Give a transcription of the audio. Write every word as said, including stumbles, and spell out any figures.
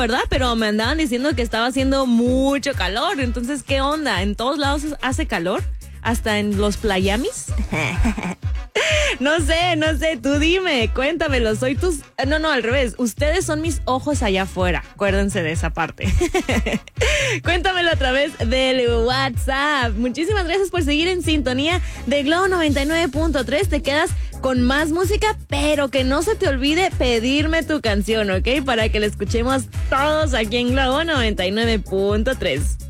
¿verdad? Pero me andaban diciendo que estaba haciendo mucho calor. Entonces, ¿qué onda? ¿En todos lados hace calor? ¿Hasta en los playamis? No sé, no sé, tú dime, cuéntamelo, soy tus... No, no, al revés, ustedes son mis ojos allá afuera, acuérdense de esa parte. Cuéntamelo a través del WhatsApp. Muchísimas gracias por seguir en sintonía de Globo noventa y nueve punto tres, te quedas con más música, pero que no se te olvide pedirme tu canción, ¿ok? Para que la escuchemos todos aquí en Globo noventa y nueve punto tres.